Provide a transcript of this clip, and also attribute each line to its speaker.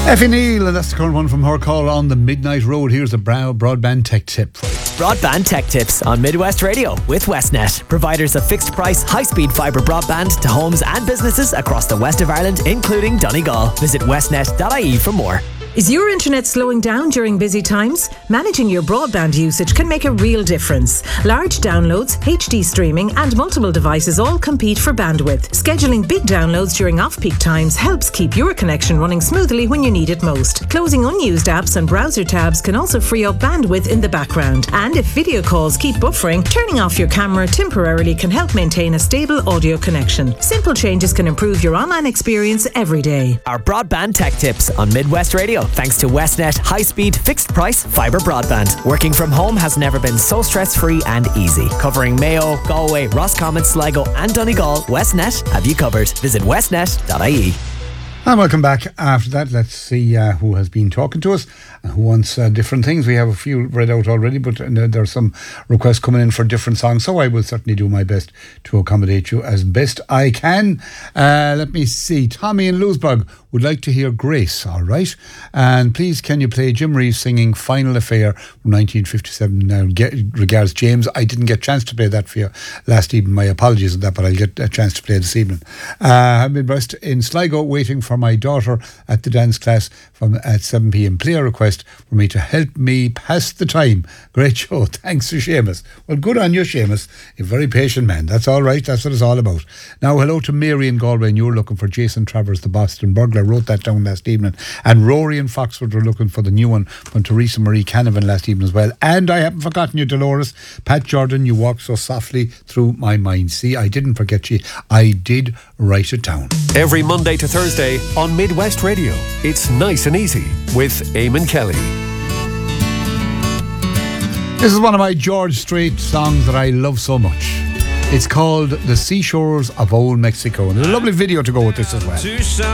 Speaker 1: Effie Neal, and that's the current one from her call on the Midnight Road. Here's a broadband tech tip.
Speaker 2: Broadband tech tips on Midwest Radio with Westnet, providers of fixed price, high-speed fibre broadband to homes and businesses across the west of Ireland, including Donegal. Visit westnet.ie for more.
Speaker 3: Is your internet slowing down during busy times? Managing your broadband usage can make a real difference. Large downloads, HD streaming and multiple devices all compete for bandwidth. Scheduling big downloads during off-peak times helps keep your connection running smoothly when you need it most. Closing unused apps and browser tabs can also free up bandwidth in the background. And if video calls keep buffering, turning off your camera temporarily can help maintain a stable audio connection. Simple changes can improve your online experience every day.
Speaker 2: Our broadband tech tips on Midwest Radio, thanks to Westnet high-speed fixed-price fibre broadband. Working from home has never been so stress-free and easy. Covering Mayo, Galway, Roscommon, Sligo and Donegal, Westnet have you covered. Visit westnet.ie.
Speaker 1: And welcome back after that. Let's see who has been talking to us and who wants different things. We have a few read out already, but there are some requests coming in for different songs, so I will certainly do my best to accommodate you as best I can. Let me see. Tommy in Louisburgh would like to hear Grace, all right? And please, can you play Jim Reeves singing Final Affair from 1957? Now, regards, James. I didn't get a chance to play that for you last evening. My apologies on that, but I'll get a chance to play this evening. Midwest in Sligo, waiting for my daughter at the dance class at 7 p.m. Play a request for me to help me pass the time. Great show. Thanks to Seamus. Well, good on you, Seamus. You're a very patient man. That's all right. That's what it's all about. Now, hello to Mary in Galway, and you're looking for Jason Travers, the Boston Burglar. Wrote that down last evening. And Rory and Foxwood were looking for the new one from Teresa Marie Canavan last evening as well. And I haven't forgotten you, Dolores. Pat Jordan, you walk so softly through my mind. See, I didn't forget you. I did write it down.
Speaker 4: Every Monday to Thursday on Midwest Radio, it's Nice and Easy with Eamon Kelly.
Speaker 1: This is one of my George Strait songs that I love so much. It's called The Seashores of Old Mexico, and there's a lovely video to go with this as well.